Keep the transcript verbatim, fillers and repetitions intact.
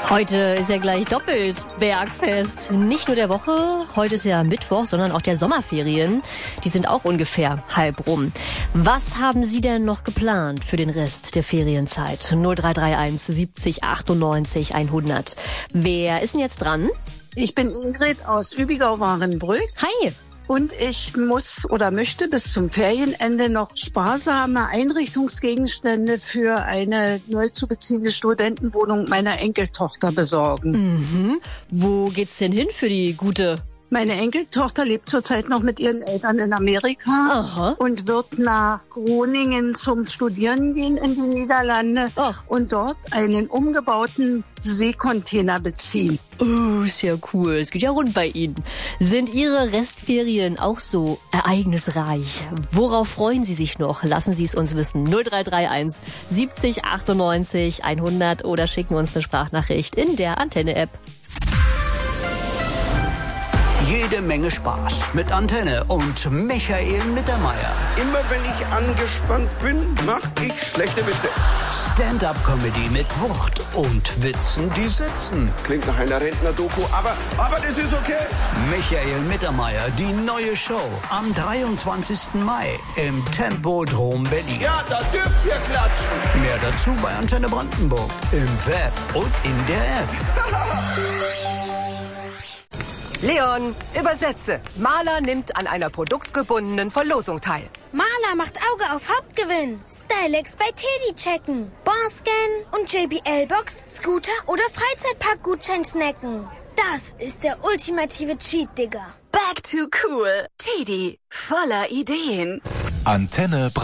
Heute ist ja gleich doppelt Bergfest. Nicht nur der Woche, heute ist ja Mittwoch, sondern auch der Sommerferien. Die sind auch ungefähr halb rum. Was haben Sie denn noch geplant für den Rest der Ferienzeit? null drei drei eins siebzig achtundneunzig hundert. Wer ist denn jetzt dran? Ich bin Ingrid aus Übigau-Warenbrück. Hi. Und ich muss oder möchte bis zum Ferienende noch sparsame Einrichtungsgegenstände für eine neu zu beziehende Studentenwohnung meiner Enkeltochter besorgen. Mhm. Wo geht's denn hin für die gute? Meine Enkeltochter lebt zurzeit noch mit ihren Eltern in Amerika. Aha. Und wird nach Groningen zum Studieren gehen in die Niederlande. Ach. Und dort einen umgebauten Seekontainer beziehen. Oh, ist ja cool. Es geht ja rund bei Ihnen. Sind Ihre Restferien auch so ereignisreich? Worauf freuen Sie sich noch? Lassen Sie es uns wissen. null drei drei eins siebzig achtundneunzig hundert oder schicken uns eine Sprachnachricht in der Antenne-App. Jede Menge Spaß mit Antenne und Michael Mittermeier. Immer wenn ich angespannt bin, mach ich schlechte Witze. Stand-up-Comedy mit Wucht und Witzen, die sitzen. Klingt nach einer Rentner-Doku, aber, aber das ist okay. Michael Mittermeier, die neue Show am dreiundzwanzigsten Mai im Tempodrom Berlin. Ja, da dürft ihr klatschen. Mehr dazu bei Antenne Brandenburg im Web und in der App. Leon, übersetze. Maler nimmt an einer produktgebundenen Verlosung teil. Maler macht Auge auf Hauptgewinn. Stylex bei Teddy checken. Barscan und J B L-Box, Scooter oder Freizeitpark-Gutschein snacken. Das ist der ultimative Cheat, Digga. Back to cool. Teddy, voller Ideen. Antenne